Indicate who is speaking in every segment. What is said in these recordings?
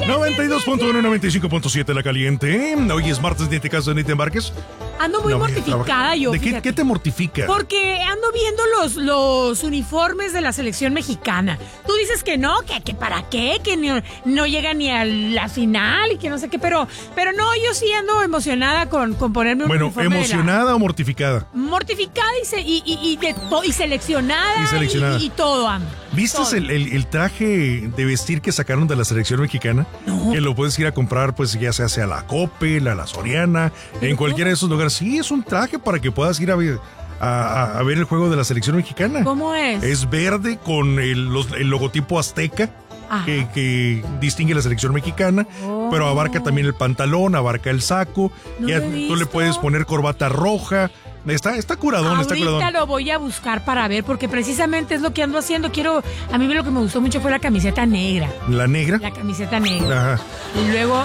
Speaker 1: 92.1, 95.7 La Caliente. Hoy es martes, ni te caso ni te embarques.
Speaker 2: Ando muy mortificada yo.
Speaker 1: ¿De qué te mortifica?
Speaker 2: Porque ando viendo los uniformes de la selección mexicana. Tú dices que no, que para qué, que no llega ni a la final y que no sé qué, pero no, yo sí ando emocionada con ponerme un uniforme.
Speaker 1: Bueno, ¿emocionada o mortificada?
Speaker 2: Mortificada y seleccionada. Y todo ando.
Speaker 1: ¿Viste el traje de vestir que sacaron de la selección mexicana?
Speaker 2: No.
Speaker 1: Que lo puedes ir a comprar, pues ya sea a la Coppel, a la Soriana, en cualquiera de esos lugares. Sí, es un traje para que puedas ir a ver el juego de la selección mexicana.
Speaker 2: ¿Cómo es?
Speaker 1: Es verde con el logotipo azteca que distingue la selección mexicana, pero abarca también el pantalón, abarca el saco. Tú le puedes poner corbata roja. Está curadón, está curadón.
Speaker 2: Ahorita lo voy a buscar para ver, porque precisamente es lo que ando haciendo. A mí lo que me gustó mucho fue la camiseta negra.
Speaker 1: ¿La negra?
Speaker 2: La camiseta negra.
Speaker 1: Ajá.
Speaker 2: Y luego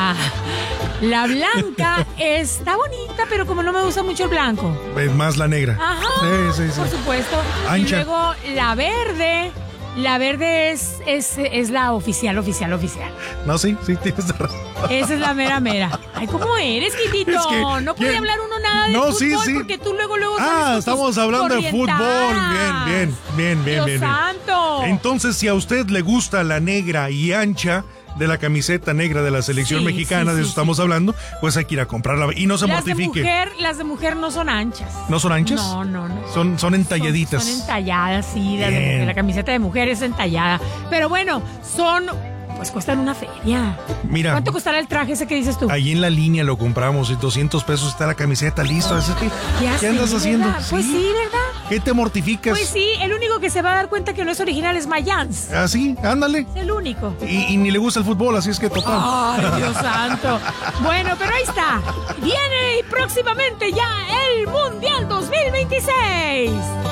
Speaker 2: la blanca está bonita, pero como no me gusta mucho el blanco.
Speaker 1: Es más la negra.
Speaker 2: Ajá.
Speaker 1: Sí.
Speaker 2: Por supuesto.
Speaker 1: Ancha.
Speaker 2: Y luego la verde. La verde es la oficial.
Speaker 1: No, sí, tienes razón.
Speaker 2: Esa es la mera. Ay, ¿cómo eres, Quitito?
Speaker 1: Es que,
Speaker 2: no puede hablar uno nada de fútbol,
Speaker 1: sí.
Speaker 2: porque tú luego sales
Speaker 1: estamos hablando de fútbol. Bien.
Speaker 2: Dios santo.
Speaker 1: Entonces, si a usted le gusta la negra y ancha de la camiseta negra de la selección mexicana, de eso estamos hablando, pues hay que ir a comprarla y no se mortifique.
Speaker 2: Las de mujer no son anchas.
Speaker 1: ¿No son anchas?
Speaker 2: No.
Speaker 1: Son entalladitas.
Speaker 2: Son entalladas, sí. La camiseta de mujer es entallada. Pero bueno, pues cuestan una feria.
Speaker 1: Mira.
Speaker 2: ¿Cuánto costará el traje ese que dices tú?
Speaker 1: Ahí en la línea lo compramos, y 200 pesos está la camiseta, listo. ¿Qué andas haciendo?
Speaker 2: ¿Verdad? Pues sí, ¿verdad?
Speaker 1: ¿Qué te mortificas?
Speaker 2: Pues sí, el único que se va a dar cuenta que no es original es Mayans.
Speaker 1: Ah, sí, ándale.
Speaker 2: Es el único.
Speaker 1: Y ni le gusta el fútbol, así es que total.
Speaker 2: Ay, Dios santo. Bueno, pero ahí está. Viene próximamente ya el Mundial 2026.